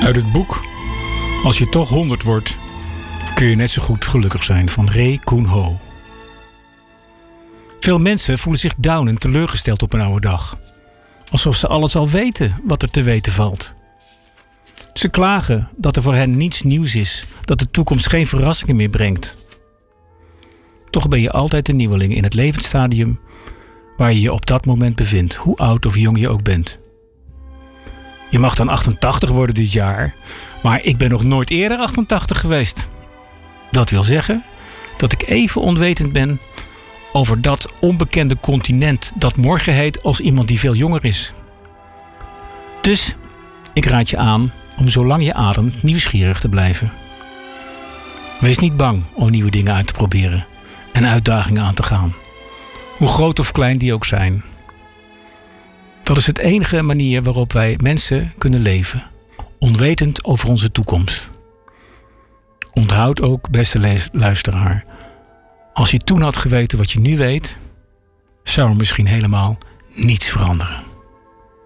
Uit het boek Als je toch 100 wordt, kun je net zo goed gelukkig zijn van Ray Koen Ho. Veel mensen voelen zich down en teleurgesteld op een oude dag. Alsof ze alles al weten wat er te weten valt. Ze klagen dat er voor hen niets nieuws is, dat de toekomst geen verrassingen meer brengt. Toch ben je altijd een nieuweling in het levensstadium waar je je op dat moment bevindt, hoe oud of jong je ook bent. Je mag dan 88 worden dit jaar, maar ik ben nog nooit eerder 88 geweest. Dat wil zeggen dat ik even onwetend ben over dat onbekende continent dat morgen heet als iemand die veel jonger is. Dus ik raad je aan om zolang je ademt nieuwsgierig te blijven. Wees niet bang om nieuwe dingen uit te proberen en uitdagingen aan te gaan, hoe groot of klein die ook zijn. Dat is het enige manier waarop wij mensen kunnen leven, onwetend over onze toekomst. Onthoud ook, beste luisteraar, als je toen had geweten wat je nu weet, zou er misschien helemaal niets veranderen.